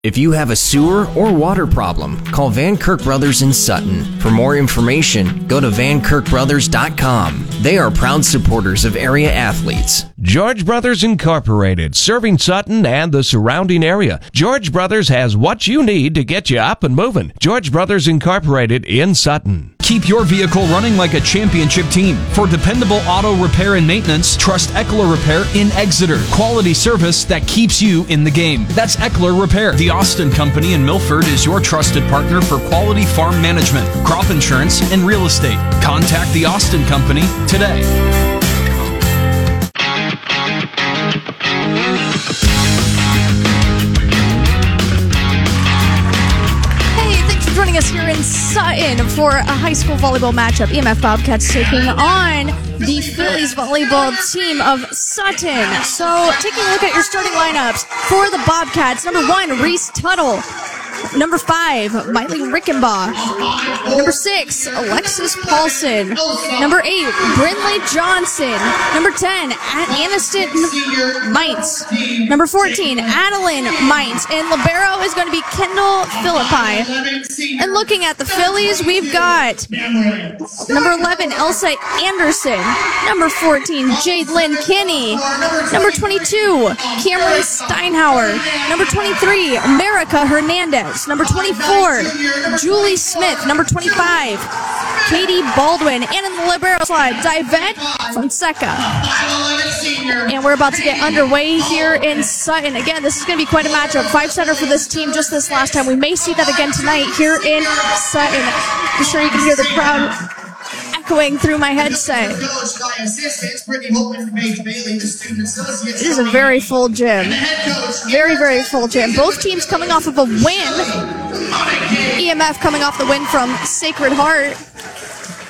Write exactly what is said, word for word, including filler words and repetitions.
If you have a sewer or water problem, call Van Kirk Brothers in Sutton. For more information, go to van kirk brothers dot com. They are proud supporters of area athletes. George Brothers Incorporated, serving Sutton and the surrounding area. George Brothers has what you need to get you up and moving. George Brothers Incorporated in Sutton. Keep your vehicle running like a championship team. For dependable auto repair and maintenance, trust Eckler Repair in Exeter. Quality service that keeps you in the game. That's Eckler Repair. The Austin Company in Milford is your trusted partner for quality farm management, crop insurance, and real estate. Contact the Austin Company today. Joining us here in Sutton for a high school volleyball matchup. E M F Bobcats taking on the Phillies volleyball team of Sutton. So, taking a look at your starting lineups for the Bobcats. Number one, Reese Tuttle. Number five, Miley Rickenbach. Number six, Alexis Paulson. Number eight, Brinley Johnson. Number ten, Aniston Mites. Number fourteen, Adeline Mites. And libero is going to be Kendall Philippi. And looking at the Phillies, we've got number eleven, Elsa Anderson. Number fourteen, Jade Lynn Kinney. Number twenty-two, Cameron Steinhauer. Number twenty-three, America Hernandez. Number twenty-four, Julie Smith. Number twenty-five, Katie Baldwin. And in the libero slot, Divette Fonseca. And we're about to get underway here in Sutton. Again, this is going to be quite a matchup. Five-setter for this team just this last time. We may see that again tonight here in Sutton. I'm sure you can hear the crowd echoing through my headset. It is a very full gym. Very, very full gym. Both teams coming off of a win. E M F coming off the win from Sacred Heart.